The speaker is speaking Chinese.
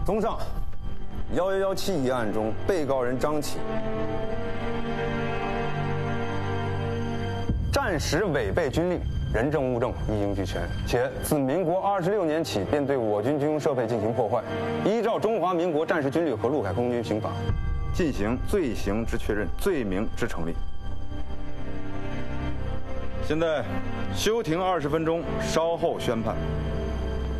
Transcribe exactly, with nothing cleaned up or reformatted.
综上，幺幺幺七一案中，被告人张启暂时违背军令，人证物证一应俱全，且自民国二十六年起便对我军军用设备进行破坏，依照《中华民国战时军律和陆海空军刑法》进行罪行之确认，罪名之成立。现在休庭二十分钟，稍后宣判。